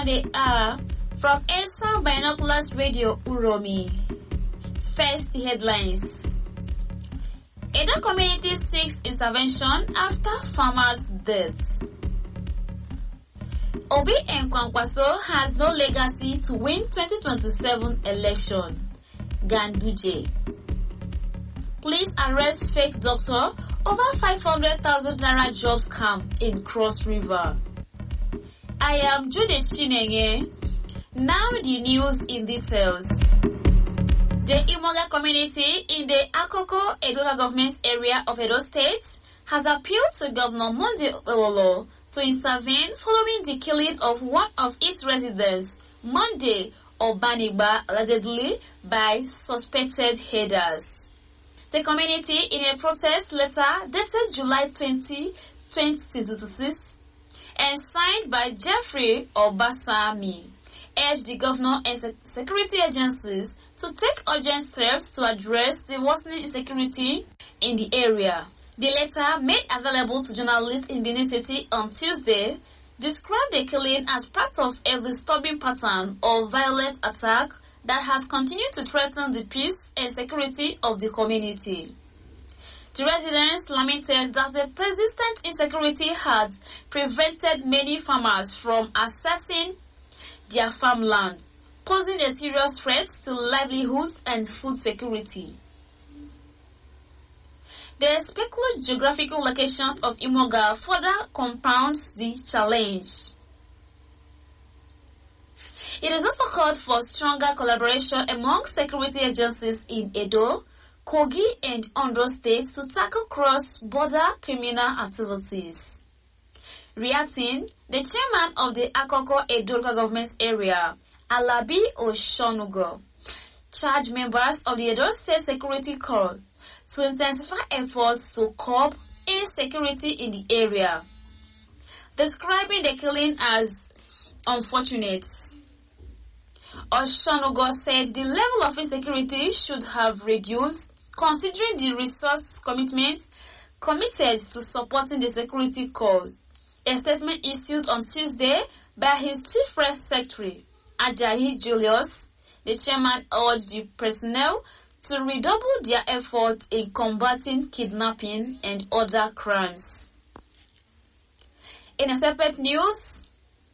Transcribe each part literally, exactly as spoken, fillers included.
the hour from Elsa Binoculars Radio Uromi. First, the headlines. Edo community seeks intervention after farmer's death. Obi Nkwankwaso has no legacy to win twenty twenty-seven election. Ganduje. Police arrest fake doctor over five hundred thousand naira job scam in Cross River. I am Jude Chinenye. Now the news in details. The Imoga community in the Akoko Edo government area of Edo State has appealed to Governor Monday Owolo to intervene following the killing of one of its residents, Monday Obanigba, allegedly by suspected headers. The community, in a protest letter dated July twentieth, twenty twenty-six, and signed by Jeffrey Obasami, urged the governor and sec- security agencies to take urgent steps to address the worsening insecurity in the area. The letter, made available to journalists in Benin City on Tuesday, described the killing as part of a disturbing pattern of violent attack that has continued to threaten the peace and security of the community. The residents lamented that the persistent insecurity has prevented many farmers from accessing their farmland, posing a serious threat to livelihoods and food security. The speculative geographical locations of Imoga further compounds the challenge. It is also called for stronger collaboration among security agencies in Edo, Kogi, and Ondo states to tackle cross-border criminal activities. Reacting, the chairman of the Akoko Edo government area, Alabi Oshonugo, charged members of the Edo State Security Corps to intensify efforts to curb insecurity in the area, describing the killing as unfortunate. Oshonugo said the level of insecurity should have reduced considering the resource commitment committed to supporting the security cause. A statement issued on Tuesday by his chief press secretary, Ajayi Julius, the chairman urged the personnel to redouble their efforts in combating kidnapping and other crimes. In a separate news,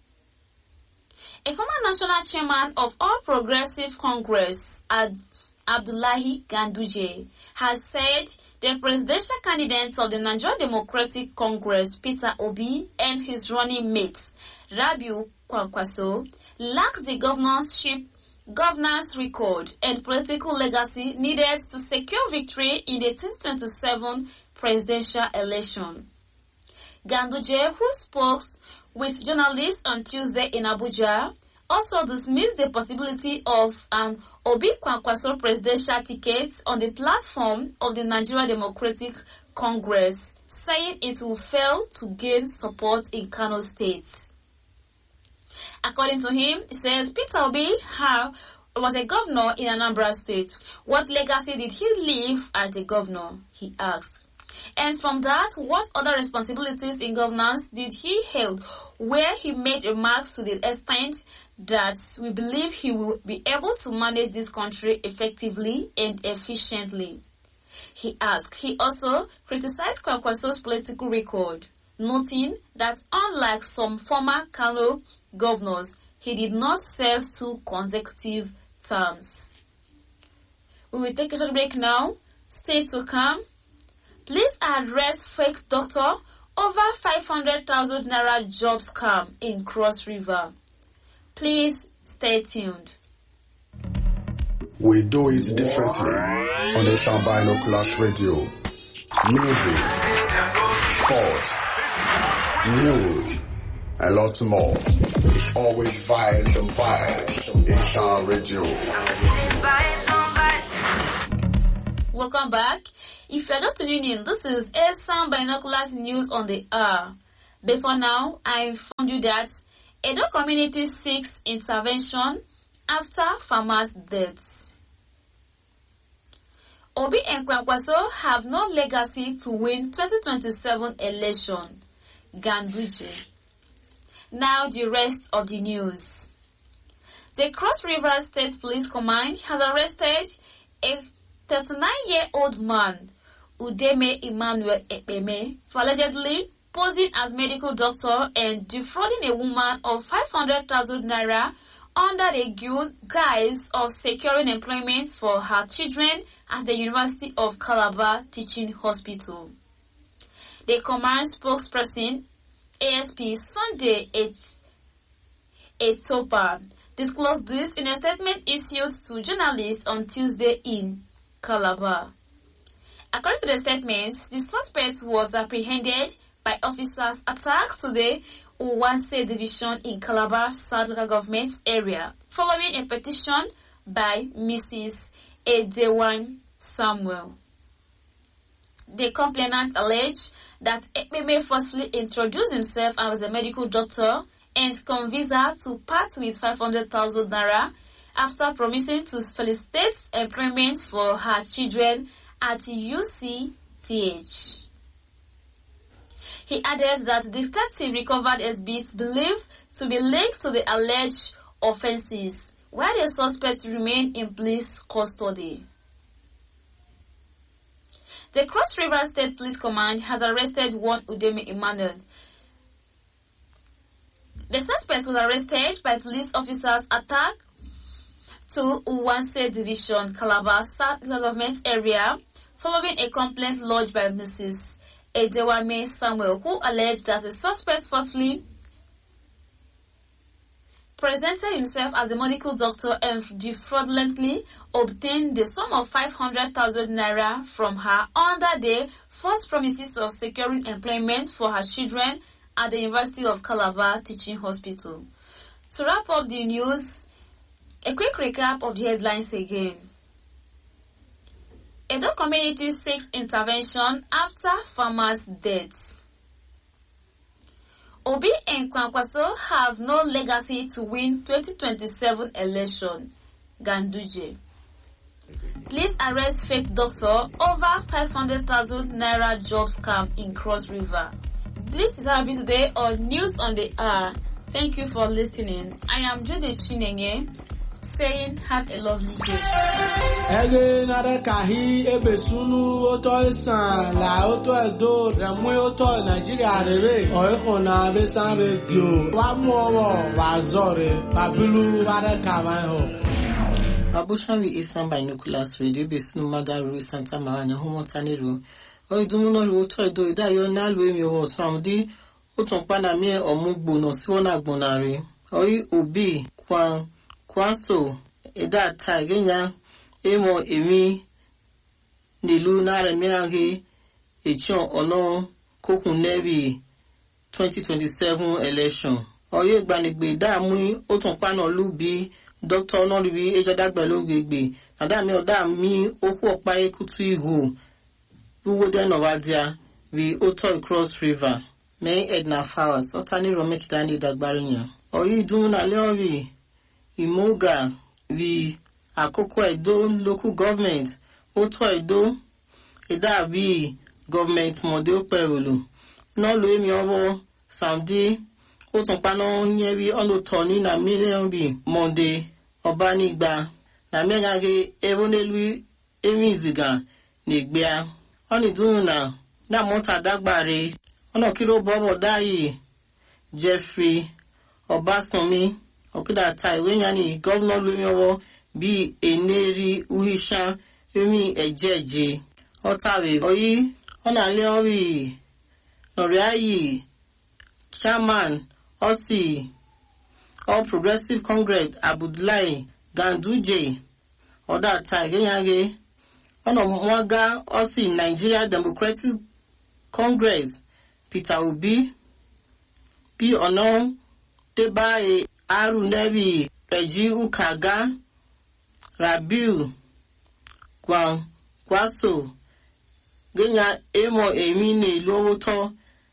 a former national chairman of All Progressive Congress, Ad- Abdullahi Ganduje, has said the presidential candidates of the Nigeria Democratic Congress, Peter Obi, and his running mate, Rabiu Kwankwaso, lack the governorship, governance record and political legacy needed to secure victory in the twenty twenty-seven presidential election. Ganduje, who spoke with journalists on Tuesday in Abuja, also dismissed the possibility of an Obi Kwankwaso presidential ticket on the platform of the Nigeria Democratic Congress, saying it will fail to gain support in Kano State. According to him, he says Peter Obi was a governor in Anambra State. What legacy did he leave as a governor? He asked. And from that, what other responsibilities in governance did he hold, where he made remarks to the extent that we believe he will be able to manage this country effectively and efficiently? He asked. He also criticized Kwankwaso's political record, noting that unlike some former Kano governors, he did not serve two consecutive terms. We will take a short break now. Stay to come. Please arrest fake doctor over five hundred thousand naira job scam in Cross River. Please stay tuned. We do it differently on the Binoculars Radio. Music, sports, news, a lot more. It's always vibes and vibes in Sound Radio. Welcome back. If you're just tuning in, this is Sound Binoculars News on the Hour. Before now, I informed you that Edo community seeks intervention after farmers' deaths. Obi and Kwankwaso have no legacy to win twenty twenty-seven election. Ganduje. Now the rest of the news. The Cross River State Police Command has arrested a thirty-nine-year-old man, Udeme Emmanuel Ekpeme, for allegedly posing as medical doctor and defrauding a woman of five hundred thousand naira under the guise of securing employment for her children at the University of Calabar Teaching Hospital. The command spokesperson, A S P Sunday Etopa, disclosed this in a statement issued to journalists on Tuesday in Calabar. According to the statement, the suspect was apprehended by officers attacked to the Uwanse division in Calabar South Local Government area, following a petition by Missus Edewan Samuel. The complainant alleged that Ekpeme forcefully introduced himself as a medical doctor and convinced her to part with five hundred thousand naira after promising to facilitate employment for her children at U C T H. He added that the detective recovered exhibits believed to be linked to the alleged offences, while the suspects remain in police custody. The Cross River State Police Command has arrested one Udeme Emmanuel. The suspect was arrested by police officers attacked to Uwanse Division, Calabar South Government area, following a complaint lodged by Missus Edewame Samuel, who alleged that the suspect falsely presented himself as a medical doctor and fraudulently obtained the sum of five hundred thousand naira from her under the false promises of securing employment for her children at the University of Calabar Teaching Hospital. To wrap up the news, a quick recap of the headlines again. Edo community seeks intervention after farmer's death. Obi and Kwankwaso have no legacy to win twenty twenty-seven election. Ganduje. Please arrest fake doctor over five hundred thousand naira job scam in Cross River. This is our today on News on the Hour. Thank you for listening. I am Judith Chinenye, saying have a lovely day. Ege nare kahi ebe sunu oto isan la oto edo remwe oto Nigeria rebe oiko na besan radio wa mu owo wa zore babilu ware kawan ho. Abushawi isan binoculars radio be sunu madaru Santa Maranya homotanero oidumu no oto edo idayo na lu emi owo samdi oton pana mi omugbo no siwona gbonare oi obi kwan kwaso eda tagenya emo emi nilu nare mirangi echon ono kokun nevi twenty twenty-seven election oye gbanigbe da mu otun pano lubi doctor onolubi ejadagbelogegbe ada mi oda mi oku opa ekutu ihu luwo den ovadia vi oto Cross River me Edna Flowers otani romekidani dagbarinya oyi dun na leori Imoga vi Akoko Edo local government Oto Edo Eda vi government model perulu no lo emi owo Saudi Oton pano nyewi ono toni na million bi Monday Obanigba na megage evonelu emiziga negbea oni dunna na monta dagbare ono kilo bobo dai Jeffrey Obasanmi Okida tai wenyani governor Lumiowo bi eneri uhisha emi ejeje otawe oyi ona leori noriayi chairman osi All Progressive Congress Abdullahi Ganduje oda tai wenyage ona mwaga osi Nigeria Democratic Congress Peter Obi bi ono tebae Arunebi Reji Ukaga Rabiu Kwan Kwaso Genya Emo Emi ne Lowoto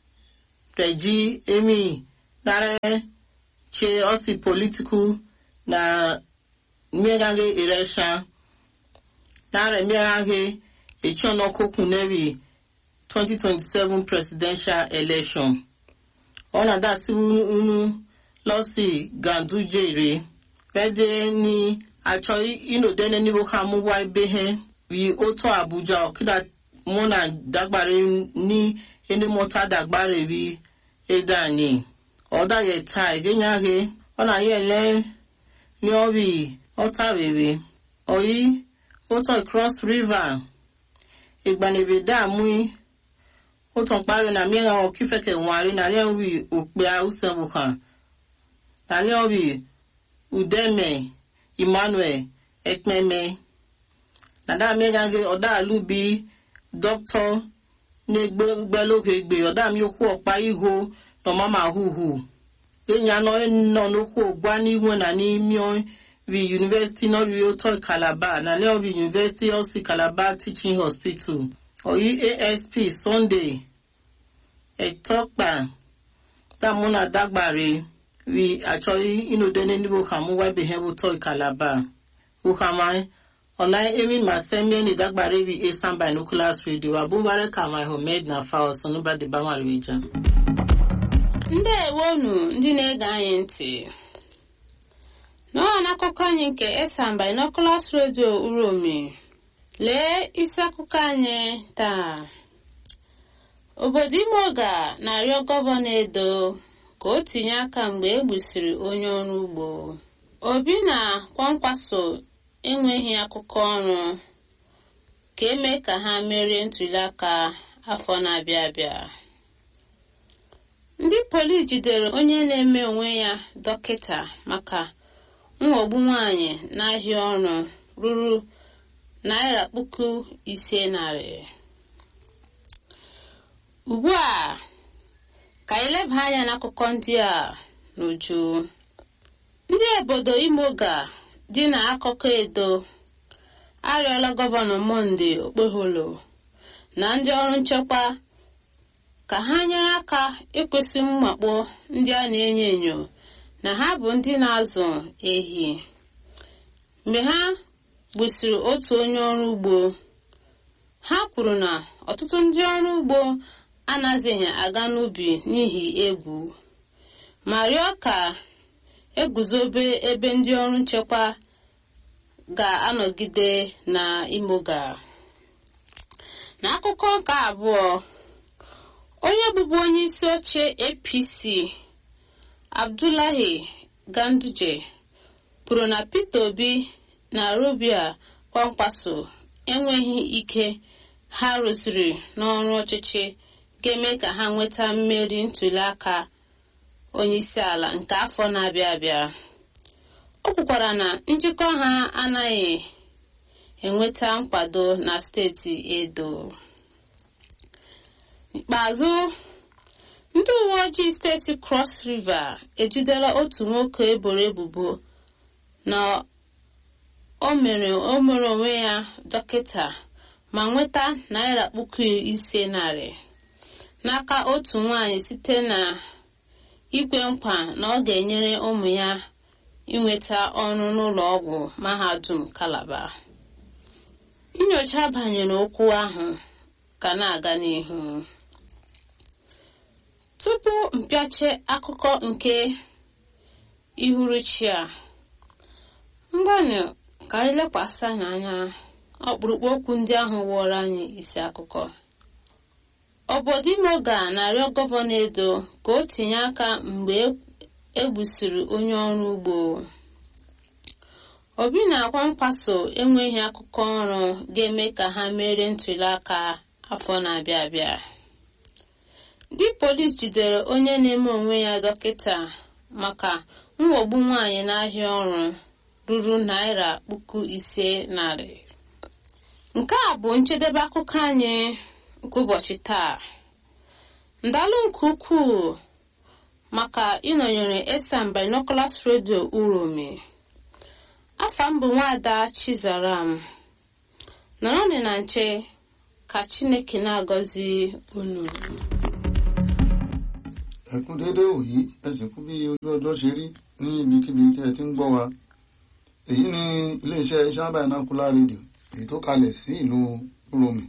Reji Emi Nare Che Osi Political na Miagange Election Nare Miagange Echono Kokunebi twenty twenty-seven presidential election. Ona da si unu lọ sí Ganduje rè fẹ́dẹ́ ní àjọ ìnòdẹ́ni níbo ká mú wá ibẹ̀ hẹ́ rí ó tọ́ Àbújá ọ̀kídà mọ́nà dàgbàre ní ẹni mọ́ta dàgbàre rí ẹ̀dá ni ọ̀dà yẹ ta ìgbéyàwó ọ̀nà yẹ lẹ́ ní ọ̀rí ọ̀tá rèrè ọ̀yí ó tọ́ Cross River ìgbànibè dààmú ó tàn parí nà mìíràn ọ̀kífẹ̀kẹ̀ wọn àrí nà lẹ́ rí òpè àrùsẹ̀wò kan nà lẹ́ rí Udeme Emmanuel Ekmeme nada mìíràn ọ̀dà àlùbí dọ́kítọ̀ ní gbẹ́lókè gbé ọ̀dà mi okú ọ̀pá ihò nọ̀mọ́ máa hùhù èèyàn náà nọ lóko gbá níwọ̀n náà ní mìíràn rí University náà rí ó tọ́ Calabar náà lẹ́yìn rí University of Calabar Teaching Hospital ọ̀yí A S P Sunday ẹ̀tọ́pà dàmúnà dàgbàre rí àjọyí inúdẹ́ni níbo kàmú wáìbì hẹ́wò tọ́ Calabar ukamai ọ̀nà èmi màsẹ́mi ẹni dàgbàre rí Esan Binoculars Radio abúbárẹ́ kàmá Ahmed na fa ọ̀sán nígbà dìbà màlúwìjà. Ndewonu ndị na-ege anyị ntị n'ọha n'akụkọ anyị nke Esan Binoculars Radio Uromi lee isi akụkọ anyị taa. Obodo Imoga na-arịọ gọvanọ Edo ka o tinye aka mgbe e gbusiri onye ọrụ ugbo. Obi na Kwankwaso enweghị akụkọ ọrụ ka eme ka ha merie ntụliaka afọ na-abịa abịa. Ndị polisi jidere onye na-eme onwe ya dọkịta maka mwọgbu nwanyị n'ahịa ọrụ ruru naira puku ise narị. Ugbu a ka anyị leba anya n'akụkọ ndị a n'uju. Ndị obodo Imoga dị n'akụkụ Edo arịọla gọvanọ Monday Okpeholo na ndị ọrụ nchekwa ka ha nyere aka ịkwụsị mmakpọ ndị a na-enyo enyo na ha bụ ndị na-azụ ehi. Mgbe ha gbusiri otu onye ọrụ ugbo, ha kwuru na ọtụtụ ndị ọrụ ugbo anaghịzi aga n'ubi n'ihi egwu, ma rịọ ka eguzobe ebe ndị ọrụ nchekwa ga-anọgide na Imoga. N'akụkọ nke abụọ, onye bụbu onye isi oche A P C Abdullahi Ganduje kwuru na Peter Obi na Robia Kwankwaso enweghị ike ha rụziri n'ọrụ ọchịchị ga-eme ka ha nweta mmeri ntụliaka onye isi ala nke afọ na-abịa abịa. O kwukwara na njikọ ha anaghị enweta nkwado na steeti Edo. N'ikpeazụ, ndị uwe ojii steeti Cross River ejidela otu nwoke eboro ebubo na o mere o mere onwe ya dọkịta ma nweta naira puku ise narị n'aka otu nwanyị site na ikwe nkwa na ọ ga-enyere ụmụ ya inweta ọrụ n'ụlọ ọgwụ mahadum Calabar. Nnyocha banyere okwu ahụ ka na-aga n'ihu. Tupu mpịache akụkọ nke ihuruchi a, mgbanụ ka anyị lekwasị anya ọkpụrụkpụ okwu ndị ahụ wụọrọ anyị isi akụkọ. Obodo Imoga na-arịọ gọvanọ Edo ka o tinye aka mgbe e gbusiri onye ọrụ ugbo. Obi na Kwankwaso enweghị akụkọ ọrụ ga-eme ka ha merie ntụliaka afọ na-abịa abịa. Ndị polisi jidere onye na-eme onwe ya dọkịta maka mwọgbu nwanyị n'ahịa ọrụ ruru naira puku ise narị. Nke a bụ njedebe akụkọ anyị nke ụbọchị taa. Ndalụ nke ukwuu maka ịnọnyere Esan Binoculars Radio Uromi. Afa m bụ Nwaada Chizaram. Nọrọnụ na nche ka Chineke na-agọzi unu. Ẹkún déédéé òyí ẹsìn kú bí ojú ọjọ́ ṣe rí ní ibikíbi tí ẹ ti ń gbọ́ wa. Èyí ni iléeṣẹ́ Esan Binoculars Radio èyí tó kalẹ̀ sí ìlú Uromi.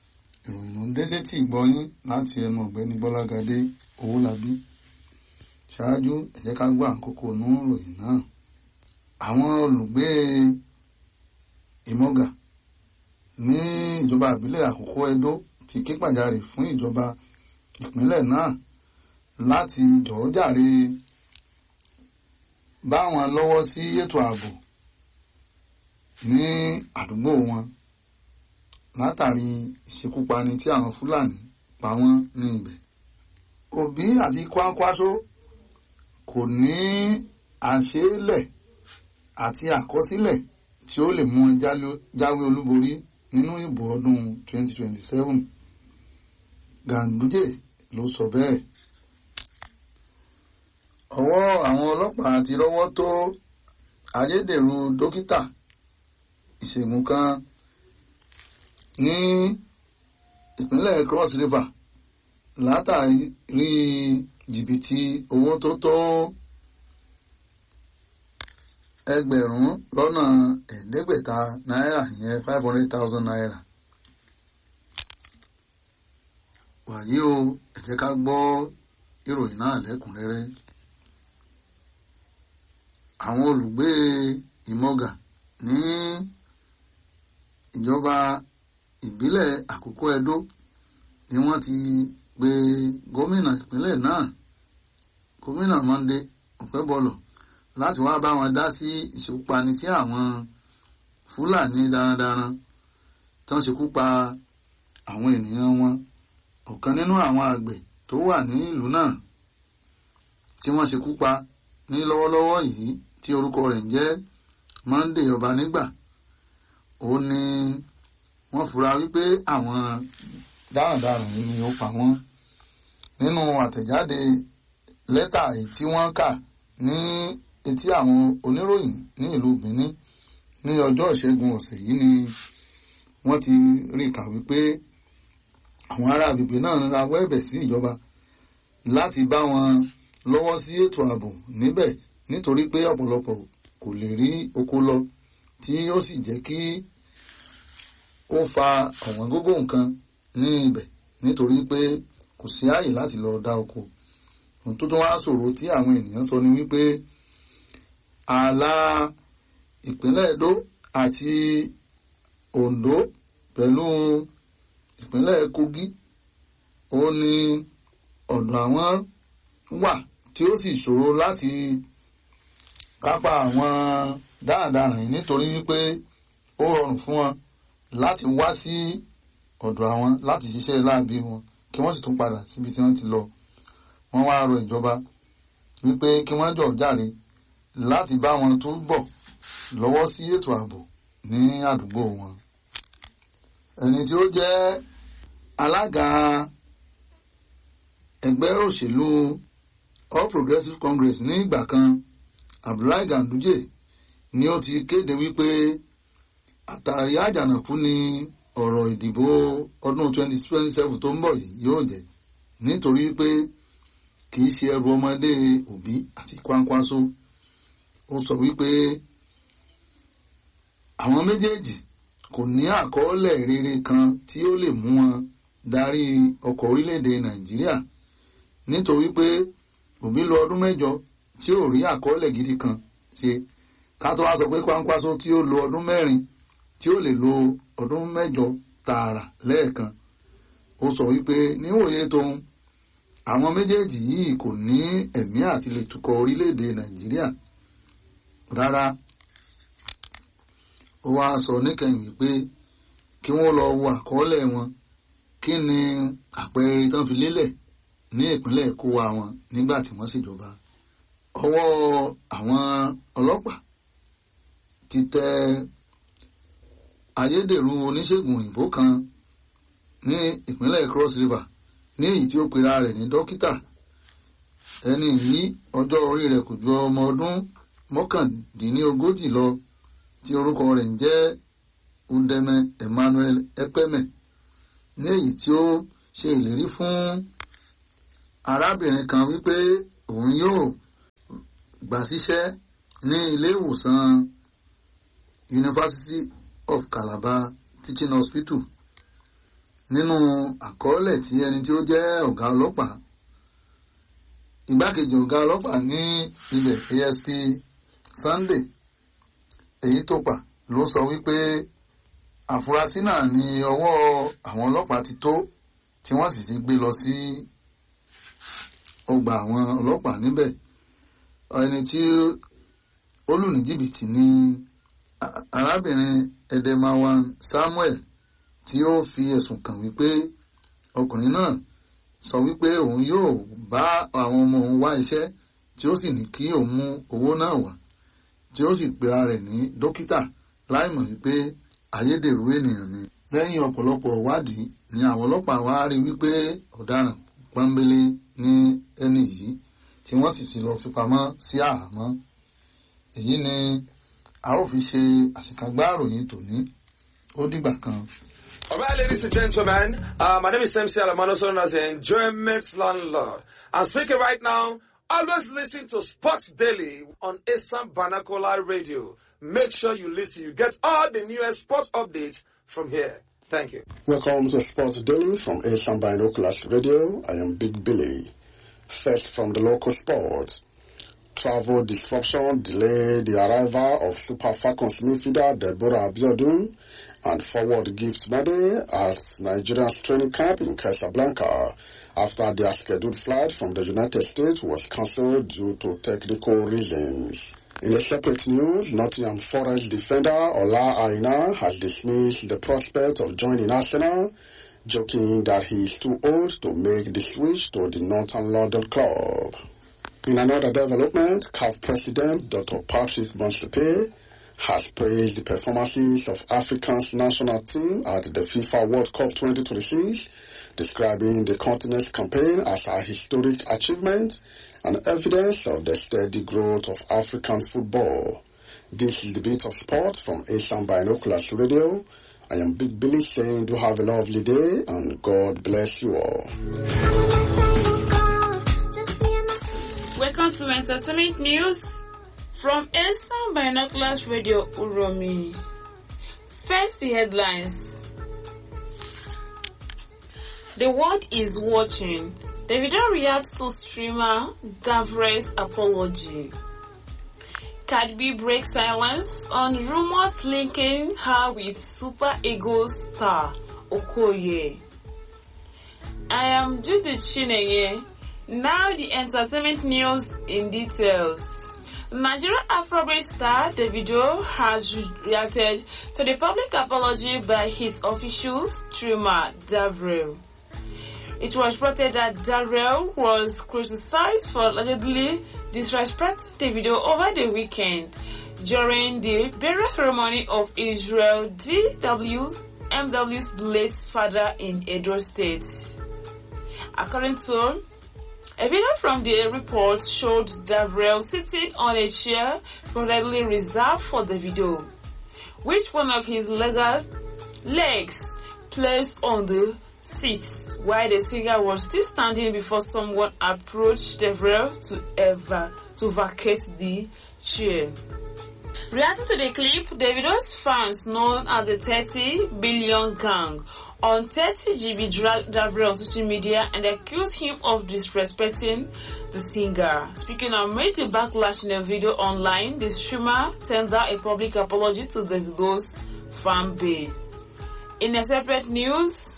Ìròyìn ló ń dé sétí ìgbọ́yín láti ẹnu ọ̀gbẹ́ni Bọ́lágadé Owólabí. ṣáájú ẹ jẹ́ ká gbọ́ àkókò nú ìròyìn náà. Àwọn olùgbé Ìmọ̀gà ní ìjọba ìbílẹ̀ Àkókò Ẹdó ti ké pàjáre fún ìjọba ìpínlẹ̀ náà láti jọ̀ọ́ jàre bá wọn lọ́wọ́ sí ètò ààbò ní àdúgbò wọn látàrí ìṣekúpani tí àwọn Fúlàní pa wọ́n ní ibẹ̀. Òbí àti Kwankwaso kò ní àṣélẹ̀ àti àkọsílẹ̀ tí ó lè mú jáwé olúborí nínú ìbò ọdún twenty twenty-seven. Ganduje ló sọ bẹ́ẹ̀. Ọwọ́ àwọn ọlọ́pàá ti rọ́wọ́ tó ayédèrú dókítà ìṣègùn kan ní ìpínlẹ̀ Cross River látàrí jìbìtì owó tó tó ẹgbẹ̀rún lọ́nà ẹ̀ẹ́dẹ́gbẹ̀ta náírà ìyẹn five hundred thousand naira. Wàyí o, ẹ jẹ́ ká gbọ́ ìròyìn náà lẹ́kùnrẹ́rẹ́. Àwọn olùgbé Ìmọ̀gà ní ìjọba ìbílẹ̀ Àkókò Ẹdó ni wọ́n ti pe gómìnà ìpínlẹ̀ náà, gómìnà Monday Okebolo, láti wá bá wọn dá sí ìṣekúpani sí àwọn Fúlàní darandaran tán ṣekú pa àwọn ènìyàn wọn. Ọ̀kan nínú àwọn àgbẹ̀ tó wà ní ìlú náà tí wọ́n ṣekú pa ní lọ́wọ́lọ́wọ́ yìí tí orúkọ rẹ̀ ń jẹ́ Monday Ọbanígbà, ó ní wọ́n fura wípé àwọn darandaran yìí ni ó pa wọ́n. Nínú àtẹ̀jáde lẹ́tà èyí tí wọ́n kà ní etí àwọn oníròyìn ní ìlú Benin ní ọjọ́ ìṣẹ́gun ọ̀sẹ̀ yìí ni wọ́n ti rí kà wípé àwọn ará agbègbè náà ń rawọ́ ẹ̀bẹ̀ sí ìjọba láti bá wọn lọ́wọ́ sí ètò ààbò níbẹ̀ nítorí pé ọ̀pọ̀lọpọ̀ kò lè rí oko lọ tí ó sì jẹ́ kí ó fa ọ̀wọ́n gógó nǹkan ní ibẹ̀ nítorí pé kò sí ààyè láti lọ dá oko. Ohun tó tún wá ṣòro tí àwọn ènìyàn sọ ni wípé ààlà ìpínlẹ̀ Ẹdó àti Oǹdó pẹ̀lú ìpínlẹ̀ Kogi ó ní ọ̀dọ̀ àwọn wà tí ó sì ṣòro láti kápá àwọn darandaran yìí nítorí wípé ó rọrùn fún wọn láti wá sí ọ̀dọ̀ àwọn láti ṣiṣẹ́ láabi wọn kí wọ́n sì tún padà síbi tí wọ́n ti lọ. Wọ́n wá rọ ìjọba wípé kí wọ́n jọ̀ọ́ jàre láti bá wọn túbọ̀ lọ́wọ́ sí ètò ààbò ní àdúgbò wọn. Ẹni tí ó jẹ́ alága ẹgbẹ́ òṣèlú All Progressives Congress ní ìgbà kan, Abdullahi Ganduje, ni ó ti kéde wípé àtàrí àjànàkú ni ọ̀rọ̀ ìdìbò ọdún twenty twenty-seven tó ń bọ̀ yìí yóò jẹ́ nítorí pé kì í ṣe ẹrù ọmọdé Òbí àti Kwankwaso. Ó sọ wípé àwọn méjèèjì kò ní àkọọ́lẹ̀ rere kan tí ó lè mú wọn darí ọkọ̀ orílẹ̀-èdè Nàìjíríà nítorí pé Òbí lo ọdún mẹ́jọ tí ò rí àkọọ́lẹ̀ gidi kan ṣe, ká tó wá sọ pé Kwankwaso tí ó lo ọdún mẹ́rin tí ó lè lo ọdún mẹ́jọ tààrà lẹ́ẹ̀kan. Ó sọ wípé níwòye tóun àwọn méjèèjì yìí kò ní ẹ̀mí àti lè tukọ̀ orílẹ̀-èdè Nàìjíríà rárá. Ó wá sọ níkẹyìn wípé kí wọ́n lọ wo àkọọ́lẹ̀ wọn, kí ni àpẹẹrẹ tán fi lélẹ̀ ní ìpínlẹ̀ Èkó wa wọn nígbà tí wọ́n ṣèjọba. Ọwọ́ àwọn ọlọ́pàá ti tẹ ayédèrú oníṣègùn òyìnbó kan ní ìpínlẹ̀ Cross River ní èyí tí ó pera rẹ̀ ní dókítà. Ẹni yìí ọjọ́ orí rẹ̀ kò ju ọmọ ọdún mọ́kàndínlógójì lọ tí orúkọ rẹ̀ ń jẹ́ Udeme Emmanuel Ekpeme, ní èyí tí ó ṣe ìlérí fún arábìnrin kan wípé òun yóò gbà síṣẹ́ ní ilé ìwòsàn University of Calabar Teaching Hospital. Nínú àkọọ́lẹ̀ tí ẹni tí ó jẹ́ ọ̀gá ọlọ́pàá igbákejì ọ̀gá ọlọ́pàá ní ilẹ̀ A S P Sunday Èyítòpà ló sọ wípé àfúrásì náà ní ọwọ́ àwọn ọlọ́pàá ti tó tí wọ́n sì ti gbé lọ sí ọgbà àwọn ọlọ́pàá níbẹ̀. Ẹni tí ó lù ní jìbìtì ní arábìnrin Edemawan Samuel tí ó fi ẹ̀sùn kàn wípé ọkùnrin náà sọ wípé òun yóò bá àwọn ọmọ òun wá iṣẹ́ tí ó sì ní kí òun mú owó náà wá, tí ó sì pera rẹ̀ ní dókítà láìmọ̀ wípé ayédèrú ènìyàn ni. Lẹ́yìn ọ̀pọ̀lọpọ̀ ìwádìí ni àwọn ọlọ́pàá wá rí wípé ọ̀daràn pọ́nbélé ní ẹni yìí tí wọ́n sì ti lọ fi pamọ́ sí àhámọ́. Èyí ni a ó fi ṣe àṣekágbá ìròyìn tòní. Ó dìgbà kan. All right, ladies and gentlemen, uh, my name is M C Alamano, known as the Enjoyment Landlord. I'm speaking right now. Always listen to Sports Daily on Asam Banakola Radio. Make sure you listen. You get all the newest sports updates from here. Thank you. Welcome to Sports Daily from Asam Binoculars Radio. I am Big Billy. First from the local sports. Travel disruption delayed the arrival of Super Falcons midfielder Deborah Abiodun and forward Gift Made at Nigeria's training camp in Casablanca after their scheduled flight from the United States was cancelled due to technical reasons. In a separate news, Nottingham Forest defender Ola Aina has dismissed the prospect of joining Arsenal, joking that he is too old to make the switch to the Northern London club. In another development, C A F President Doctor Patrick Bonsepe has praised the performances of Africa's national team at the FIFA World Cup twenty twenty-six, describing the continent's campaign as a historic achievement and evidence of the steady growth of African football. This is the Beat of Sport from Asam Binoculars Radio. I am Big Billy saying do have a lovely day and God bless you all. Welcome to Entertainment News from Asam Binoculars Radio Uromi. First, the headlines. The world is watching. Davido reacts to streamer Davre's apology. Cardi B breaks silence on rumors linking her with Super Eagles star Okoye. I am Judy Chineye. Now the entertainment news in details. Nigerian Afrobeat star Davido has reacted to the public apology by his official streamer Davre. It was reported that Davre was criticized for allegedly disrespecting Davido over the weekend during the burial ceremony of Israel D W's M W's late father in Edo State. According to a video from the report showed Davre sitting on a chair reportedly reserved for Davido, which one of his legal legs placed on the seat, while the singer was still standing before someone approached Davre to ever to vacate the chair. Reacting to the clip, Davido's fans, known as the thirty billion gang, on thirty G B dragged Davre on social media and accused him of disrespecting the singer. Speaking of made the backlash in a video online, the streamer tendered a public apology to Davido's fan base. In a separate news,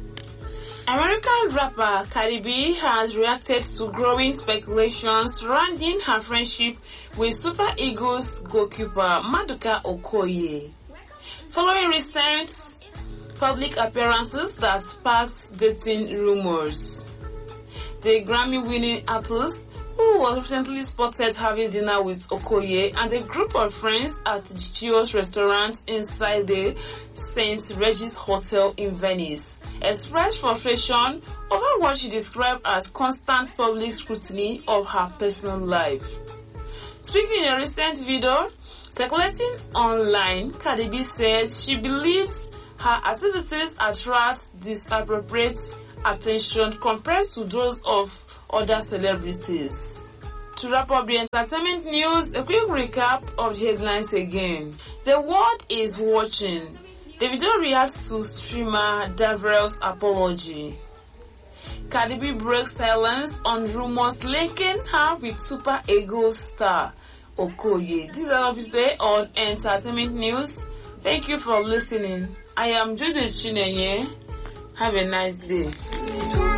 American rapper Cardi B has reacted to growing speculation surrounding her friendship with Super Eagles goalkeeper Maduka Okoye. Following recent public appearances that sparked dating rumors, the Grammy-winning artist, who was recently spotted having dinner with Okoye and a group of friends at the Chios restaurant inside the Saint Regis Hotel in Venice, expressed frustration over what she described as constant public scrutiny of her personal life. Speaking in a recent video circulating online, Cardi B said she believes her activities attract disappropriate attention compared to those of other celebrities. To wrap up the entertainment news, a quick recap of the headlines again. The world is watching. Davido reacts to streamer Davre's apology. Cardi B breaks silence on rumors linking her with Super Eagles star Okoye. This is all of today on Entertainment News. Thank you for listening. I am Judith Chinenye. Have a nice day.